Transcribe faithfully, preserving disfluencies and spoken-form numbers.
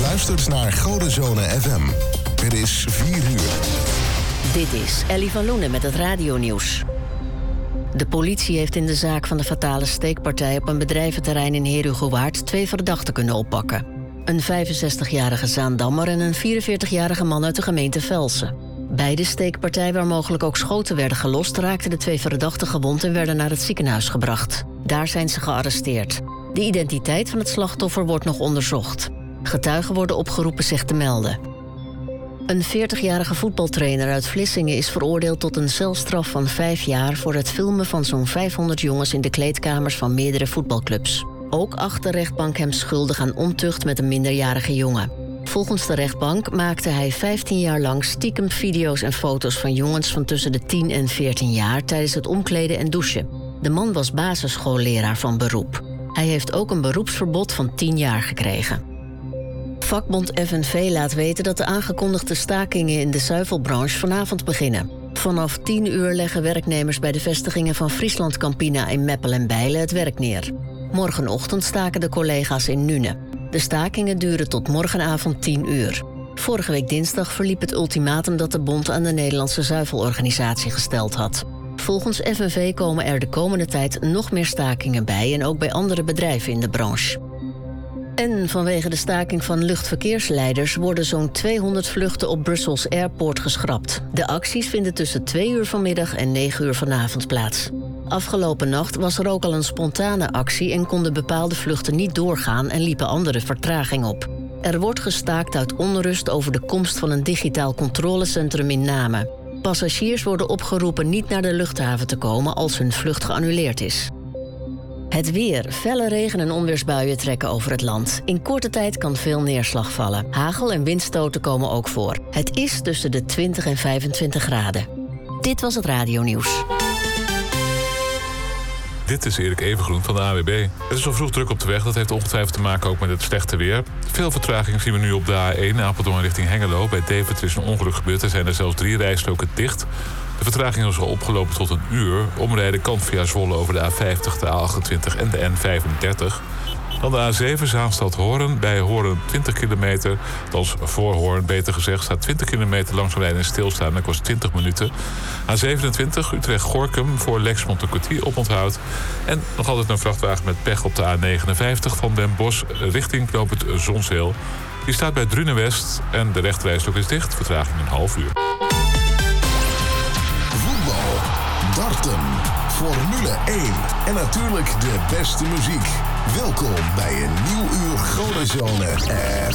luistert naar Godenzone F M. Het is vier uur. Dit is Ellie van Loenen met het radionieuws. De politie heeft in de zaak van de fatale steekpartij op een bedrijventerrein in Herugewaard twee verdachten kunnen oppakken. Een vijfenzestigjarige Zaandammer en een vierenveertigjarige man uit de gemeente Velsen. Bij de steekpartij, waar mogelijk ook schoten werden gelost, raakten de twee verdachten gewond en werden naar het ziekenhuis gebracht. Daar zijn ze gearresteerd. De identiteit van het slachtoffer wordt nog onderzocht. Getuigen worden opgeroepen zich te melden. Een veertigjarige voetbaltrainer uit Vlissingen is veroordeeld tot een celstraf van vijf jaar voor het filmen van zo'n vijfhonderd jongens in de kleedkamers van meerdere voetbalclubs. Ook acht de rechtbank hem schuldig aan ontucht met een minderjarige jongen. Volgens de rechtbank maakte hij vijftien jaar lang stiekem video's en foto's van jongens van tussen de tien en veertien jaar tijdens het omkleden en douchen. De man was basisschoolleraar van beroep. Hij heeft ook een beroepsverbod van tien jaar gekregen. Vakbond F N V laat weten dat de aangekondigde stakingen in de zuivelbranche vanavond beginnen. Vanaf tien uur leggen werknemers bij de vestigingen van Friesland Campina in Meppel en Bijlen het werk neer. Morgenochtend staken de collega's in Nuenen. De stakingen duren tot morgenavond tien uur. Vorige week dinsdag verliep het ultimatum dat de bond aan de Nederlandse zuivelorganisatie gesteld had. Volgens F N V komen er de komende tijd nog meer stakingen bij en ook bij andere bedrijven in de branche. En vanwege de staking van luchtverkeersleiders worden zo'n tweehonderd vluchten op Brussels Airport geschrapt. De acties vinden tussen twee uur vanmiddag en negen uur vanavond plaats. Afgelopen nacht was er ook al een spontane actie en konden bepaalde vluchten niet doorgaan en liepen andere vertraging op. Er wordt gestaakt uit onrust over de komst van een digitaal controlecentrum in Namen. Passagiers worden opgeroepen niet naar de luchthaven te komen als hun vlucht geannuleerd is. Het weer. Felle regen- en onweersbuien trekken over het land. In korte tijd kan veel neerslag vallen. Hagel- en windstoten komen ook voor. Het is tussen de twintig en vijfentwintig graden. Dit was het radionieuws. Dit is Erik Evengroen van de A W B. Het is al vroeg druk op de weg. Dat heeft ongetwijfeld te maken ook met het slechte weer. Veel vertraging zien we nu op de A één Apeldoorn richting Hengelo. Bij Deventer is een ongeluk gebeurd. Er zijn er zelfs drie rijstroken dicht. De vertraging is al opgelopen tot een uur. Omrijden kan via Zwolle over de A vijftig, de A achtentwintig en de N vijfendertig. Dan de A zeven Zaanstad-Hoorn. Bij Hoorn twintig kilometer. Althans voor Hoorn, beter gezegd, staat twintig kilometer langzaam rijden en stilstaan. Dat kost twintig minuten. A zevenentwintig Utrecht-Gorkum voor Lexmond een kwartier oponthoud. En nog altijd een vrachtwagen met pech op de A negenenvijftig van Den Bosch richting knooppunt Zonzeel. Die staat bij Drunenwest en de rechterrijstrook is dicht. Vertraging een half uur. Voetbal, darten, Formule één en natuurlijk de beste muziek. Welkom bij een nieuw uur Godenzone F